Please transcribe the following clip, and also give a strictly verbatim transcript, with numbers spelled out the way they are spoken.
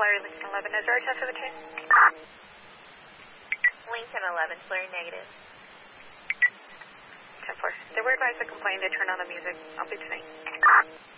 Flyer Lincoln eleven, is there a test of the tune? Lincoln eleven, clear negative. ten four. They were advised to complain to turn on the music. I'll be tonight.